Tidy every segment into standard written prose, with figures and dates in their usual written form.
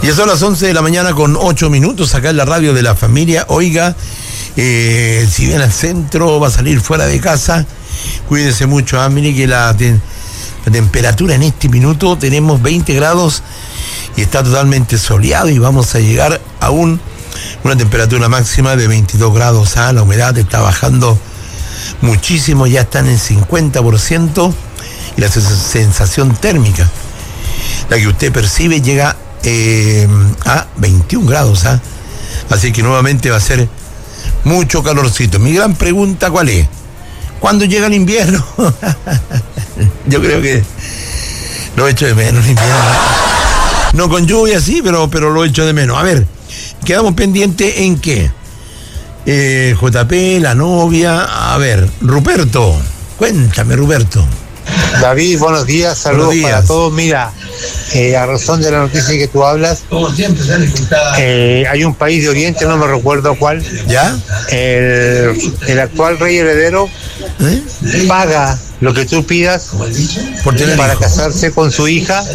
Y son las 11 de la mañana con 8 minutos acá en la radio de la familia. Oiga, si viene al centro, va a salir fuera de casa, cuídese mucho. Mire que la temperatura en este minuto tenemos 20 grados y está totalmente soleado y vamos a llegar a una temperatura máxima de 22 grados. La humedad está bajando muchísimo, ya están en 50% y la sensación térmica, la que usted percibe, llega a 21 grados. Así que nuevamente va a ser mucho calorcito. Mi gran pregunta, ¿cuál es? ¿Cuándo llega el invierno? Yo creo que lo echo de menos el invierno. No con lluvia, sí, pero lo echo de menos. A ver, quedamos pendientes en qué. JP, la novia. A ver, Ruperto, cuéntame, Ruperto. David, buenos días, saludos para todos. Mira, a razón de la noticia que tú hablas, hay un país de Oriente, no me recuerdo cuál, ¿ya? El actual rey heredero paga lo que tú pidas para casarse con su hija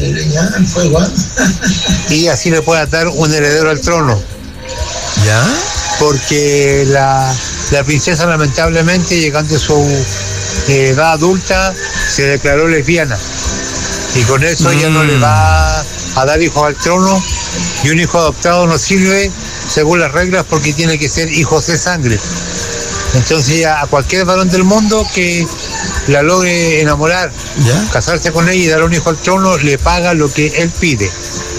y así le pueda dar un heredero al trono. ¿Ya? Porque la princesa, lamentablemente, llegando a su edad adulta, se declaró lesbiana y con eso ella no le va a dar hijos al trono, y un hijo adoptado no sirve según las reglas porque tiene que ser hijos de sangre. Entonces a cualquier varón del mundo que la logre enamorar, ¿ya?, casarse con ella y dar un hijo al trono, le paga lo que él pide.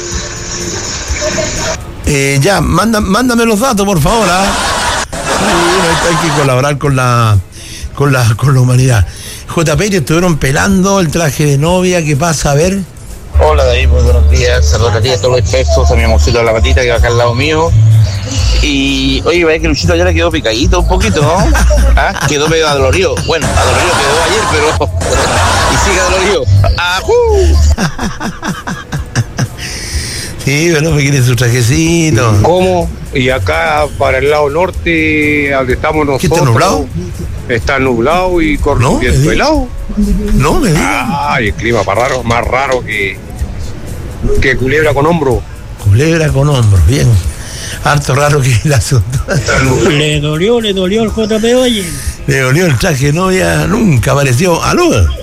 Ya, mándame los datos, por favor. Hay que colaborar con la humanidad. JP, te estuvieron pelando el traje de novia, ¿qué pasa? A ver. Hola David, muy buenos días. Saludos a ti, a todos los expertos, a mi amorcito de la patita que va acá al lado mío. Y oye, vaya que Luchito ya le quedó picadito un poquito, ¿no? Quedó medio adolorido. Bueno, adolorido quedó ayer, pero y sigue adolorido. Sí, bueno, me quiere su trajecito. ¿Cómo? Y acá para el lado norte, donde estamos nosotros. ¿Qué está nublado? Está nublado y corre un viento helado. No me digas. Ay, el clima más raro que culebra con hombro. Culebra con hombros, bien. Harto raro que el asunto. Le dolió el JP, oye. Le dolió el traje de novia, nunca apareció. ¡Aló!